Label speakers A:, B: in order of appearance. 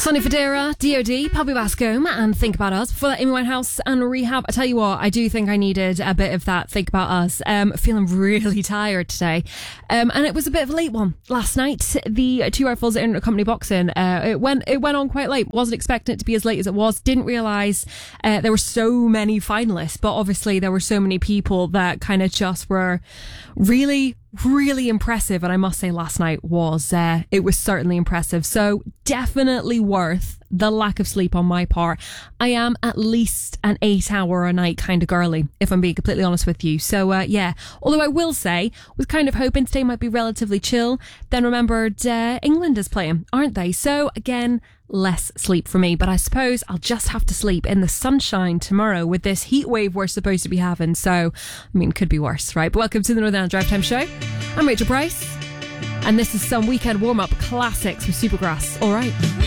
A: Sonny Fodera, D.O.D., Poppy Bascombe, and Think About Us. For that, Amy Winehouse and Rehab. I tell you what, I do think I needed a bit of that Think About Us. Feeling really tired today. And it was a bit of a late one last night. The 2 Rifles Internet Company boxing, it went on quite late. Wasn't expecting it to be as late as it was. Didn't realise there were so many finalists, but obviously there were so many people that kind of just were really impressive, and I must say last night was it was certainly impressive. So definitely worth the lack of sleep on my part. I am at least an 8-hour a night kind of girly, if I'm being completely honest with you. So yeah, although I will say, was kind of hoping today might be relatively chill, then remembered England is playing, aren't they? So again, less sleep for me, but I suppose I'll just have to sleep in the sunshine tomorrow with this heat wave we're supposed to be having. So, I mean, could be worse, right? But welcome to the Northern Ireland Drive Time Show. I'm Rachel Price, and this is some weekend warm-up classics with Supergrass. All right.